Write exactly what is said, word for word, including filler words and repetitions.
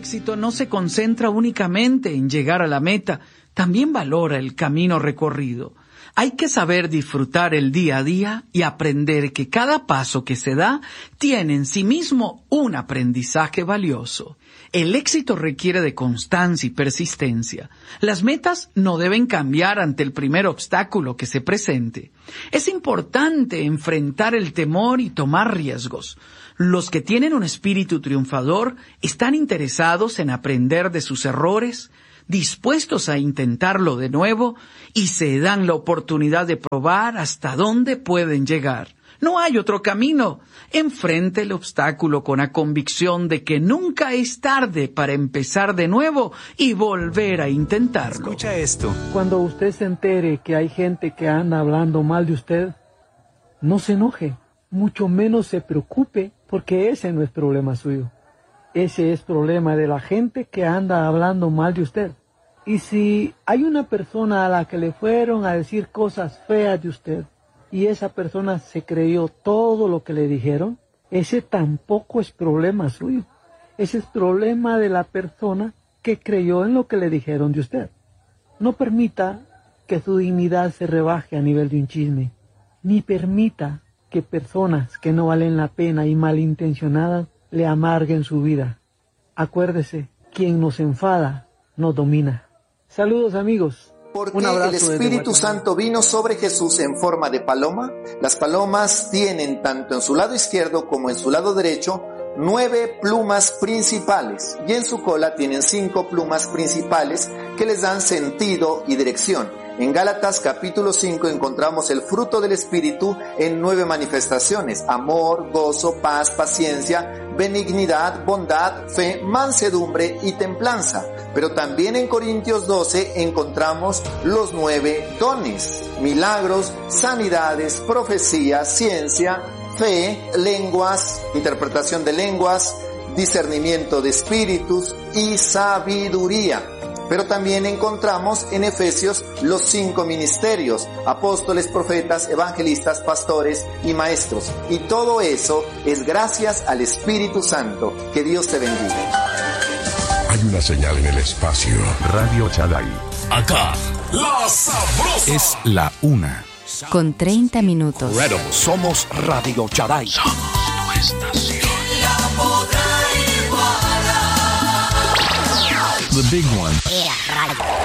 éxito no se concentra únicamente en llegar a la meta, también valora el camino recorrido. Hay que saber disfrutar el día a día y aprender que cada paso que se da tiene en sí mismo un aprendizaje valioso. El éxito requiere de constancia y persistencia. Las metas no deben cambiar ante el primer obstáculo que se presente. Es importante enfrentar el temor y tomar riesgos. Los que tienen un espíritu triunfador están interesados en aprender de sus errores, dispuestos a intentarlo de nuevo y se dan la oportunidad de probar hasta dónde pueden llegar. No hay otro camino. Enfrente el obstáculo con la convicción de que nunca es tarde para empezar de nuevo y volver a intentarlo. Escucha esto. Cuando usted se entere que hay gente que anda hablando mal de usted, no se enoje, mucho menos se preocupe, porque ese no es problema suyo. Ese es problema de la gente que anda hablando mal de usted. Y si hay una persona a la que le fueron a decir cosas feas de usted, y esa persona se creyó todo lo que le dijeron, ese tampoco es problema suyo. Ese es problema de la persona que creyó en lo que le dijeron de usted. No permita que su dignidad se rebaje a nivel de un chisme, ni permita que personas que no valen la pena y malintencionadas le amarguen su vida. Acuérdese, quien nos enfada, nos domina. Saludos, amigos. ¿Por qué el Espíritu Santo vino sobre Jesús en forma de paloma? Las palomas tienen tanto en su lado izquierdo como en su lado derecho nueve plumas principales y en su cola tienen cinco plumas principales que les dan sentido y dirección. En Gálatas capítulo cinco encontramos el fruto del Espíritu en nueve manifestaciones: amor, gozo, paz, paciencia, benignidad, bondad, fe, mansedumbre y templanza. Pero también en Corintios doce encontramos los nueve dones: milagros, sanidades, profecía, ciencia, fe, lenguas, interpretación de lenguas, discernimiento de espíritus y sabiduría. Pero también encontramos en Efesios los cinco ministerios: apóstoles, profetas, evangelistas, pastores y maestros. Y todo eso es gracias al Espíritu Santo. Que Dios te bendiga. Hay una señal en el espacio. Radio Shaddai. Acá, la sabrosa. Es la una. Con treinta minutos. Somos Radio Shaddai. Somos tu estación. La podrá igualar. The big one. Era radio.